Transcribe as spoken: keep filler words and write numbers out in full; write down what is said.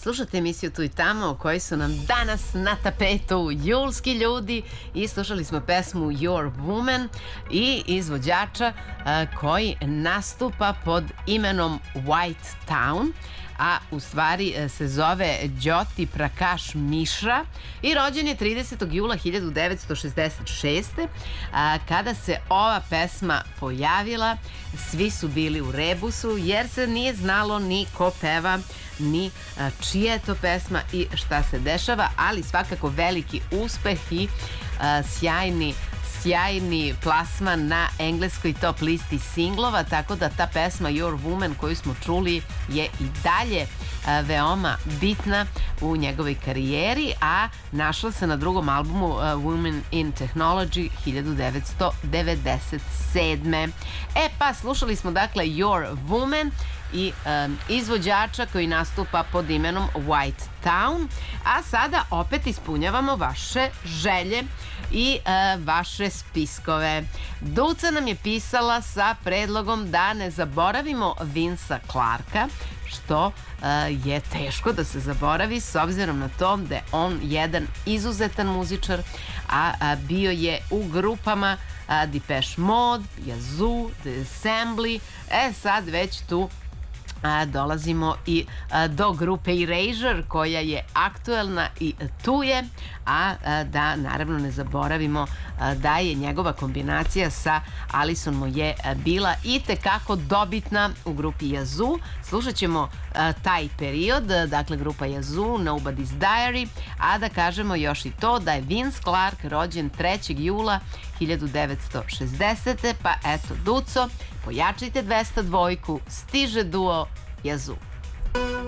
Slušate emisiju Tu i tamo koji su nam danas na tapetu julski ljudi i slušali smo pesmu Your Woman i izvođača a, koji nastupa pod imenom White Town, a u stvari se zove Jyoti Prakash Mishra i rođen je tridesetog jula hiljadu devetsto šezdeset šeste. A, kada se ova pesma pojavila, svi su bili u rebusu jer se nije znalo ni ko peva, ni a, čija je to pesma i šta se dešava, ali svakako veliki uspeh i a, sjajni sjajni plasman na engleskoj top listi singlova, tako da ta pesma Your Woman koju smo čuli je i dalje a, veoma bitna u njegovoj karijeri, a našla se na drugom albumu a, Women in Technology hiljadu devetsto devedeset sedme. E pa, slušali smo dakle Your Woman i um, izvođača koji nastupa pod imenom White Town, a sada opet ispunjavamo vaše želje i uh, vaše spiskove. Duca nam je pisala sa predlogom da ne zaboravimo Vincea Clarka, što uh, je teško da se zaboravi s obzirom na to da je on jedan izuzetan muzičar, a, a bio je u grupama uh, Depeche Mode, Yazoo, The Assembly. E sad već tu A, dolazimo i a, do grupe Erasure koja je aktuelna i tu je, a, a da naravno ne zaboravimo a, da je njegova kombinacija sa Alison Moyet a, bila itekako dobitna u grupi Yazoo. Slušat ćemo a, taj period, dakle grupa Yazoo, Nobody's Diary, a da kažemo još i to da je Vince Clarke rođen trećeg jula hiljadu devetsto šezdesete. Pa eto, Duco, pojačajte dvesta dvojku, stiže duo Yazoo.